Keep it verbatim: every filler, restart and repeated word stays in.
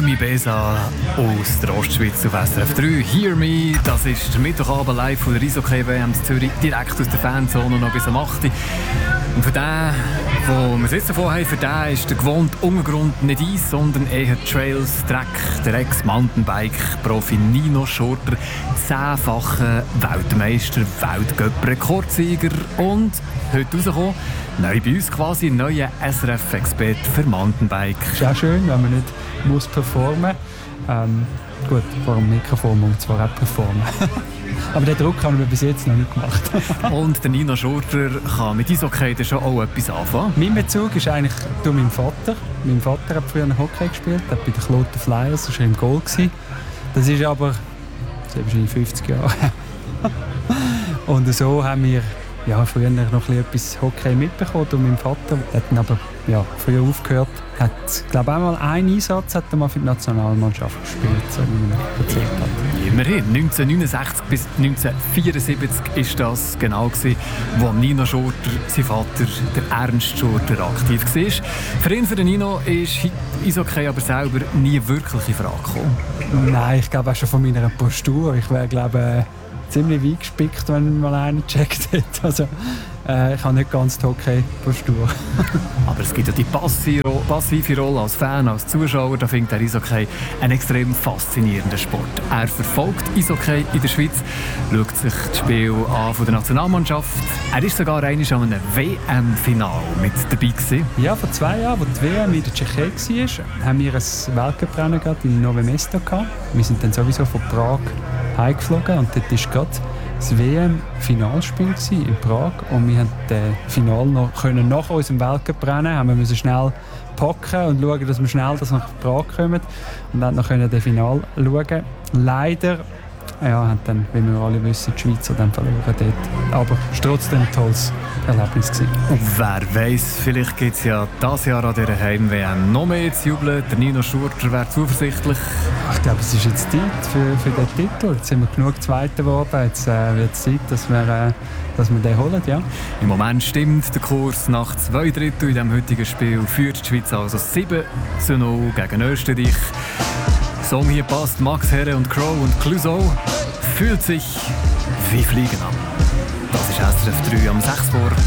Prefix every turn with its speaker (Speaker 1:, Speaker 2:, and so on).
Speaker 1: Jimmy Besa aus der Ostschweiz auf S R F drei. Hear Me, das ist der Mittwochabend live von der Eishockey-W M in Zürich, direkt aus der Fanzone noch bis am acht Uhr. Und für den, wo wir es jetzt davon haben, für den ist der gewohnte Untergrund nicht Eis, sondern eher Trails, Dreck. Der Ex-Mountainbike-Profi Nino Schurter, zehnfacher Weltmeister, Weltcup-Rekordsieger und heute rausgekommen, neu bei uns quasi, ein neuer S R F-Experte für Mountainbike.
Speaker 2: Es ist auch schön, wenn man nicht muss performen muss. Ähm, gut, vor dem Mikrofon muss man zwar auch performen. Aber den Druck haben wir bis jetzt noch nicht gemacht.
Speaker 1: Und der Nino Schurter kann mit Eishockey schon auch etwas anfangen.
Speaker 2: Mein Bezug ist eigentlich durch meinen Vater. Mein Vater hat früher Hockey gespielt, hat bei den Kloten Flyers, das war im Goal. Das ist aber das ist wahrscheinlich fünfzig Jahre her. Und so haben wir ja, früher noch etwas Hockey mitbekommen durch meinen Vater. Er hat dann aber ja, früher aufgehört. Hat, glaube einmal einen Einsatz hat er mal für die Nationalmannschaft gespielt, so wie man erzählt hat.
Speaker 1: Immerhin, neunzehnhundertneunundsechzig bis neunzehnhundertvierundsiebzig war das genau, wo Nino Schurter, sein Vater, der Ernst Schurter, aktiv war. Für ihn, für den Nino, ist Eishockey aber selber nie wirklich in Frage gekommen.
Speaker 2: Nein, ich glaube auch schon von meiner Postur. Ich wäre, glaube ich, ziemlich weit gespickt, wenn mal einer gecheckt hätte. Also, äh, ich habe nicht ganz die Hockey-Postur.
Speaker 1: Aber es gibt ja die passive, passive Rolle als Fan, als Zuschauer. Da findet er Eishockey einen extrem faszinierenden Sport. Er verfolgt Eishockey in der Schweiz, schaut sich das Spiel an von der Nationalmannschaft. Er war sogar einmal an einem W M-Final mit dabei gewesen.
Speaker 2: Ja, vor zwei Jahren, als die W M in der Tschechei war, haben wir ein Weltcuprennen in Nové Mesto gehabt. Wir sind dann sowieso von Prag heimgeflogen und dort war gerade das W M-Finalspiel in Prag und wir haben das Finale noch können nach unserem Weltcuprennen haben wir müssen schnell packen und schauen, dass wir schnell dass nach Prag kommen und dann noch können das Finale schauen. Leider ja, haben dann, wie wir alle wissen, die Schweizer dann verloren dort. Aber es war trotzdem ein tolles Erlebnis gewesen.
Speaker 1: Und wer weiss, vielleicht gibt es ja dieses Jahr an dieser Heim-W M noch mehr zu jubeln. Der Nino Schurter wäre zuversichtlich.
Speaker 2: Ich glaube, es ist jetzt Zeit für, für den Titel. Jetzt sind wir genug Zweiter geworden. Jetzt äh, wird es Zeit, dass wir, äh, dass wir den holen. Ja.
Speaker 1: Im Moment stimmt der Kurs nach zwei Drittel in diesem heutigen Spiel. Führt die Schweiz also sieben zu null gegen Österreich. Song hier passt Max Herre und Crow und Clouseau. Fühlt sich wie Fliegen an. Das ist S R F drei am sechs vor